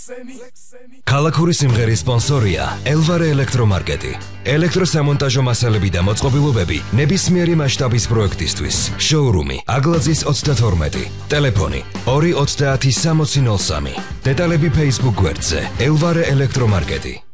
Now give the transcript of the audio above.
ქალაქური სიმღერის სპონსორია ელვარე ელექტრომარკეტი. ელექტროსამონტაჟო მასალები და მოწყობილობები ნებისმიერი მასშტაბის პროექტისთვის. შოურუმი აგლაძის 32. ტელეფონი 290 6003. დეტალები Facebook გვერდზე ელვარე ელექტრომარკეტი.